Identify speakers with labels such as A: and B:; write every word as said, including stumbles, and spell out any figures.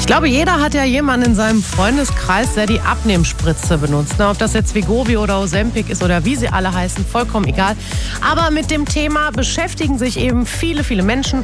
A: Ich glaube, jeder hat ja jemanden in seinem Freundeskreis, der die Abnehmspritze benutzt. Na, ob das jetzt Wegovy oder Ozempic ist oder wie sie alle heißen, vollkommen egal. Aber mit dem Thema beschäftigen sich eben viele, viele Menschen.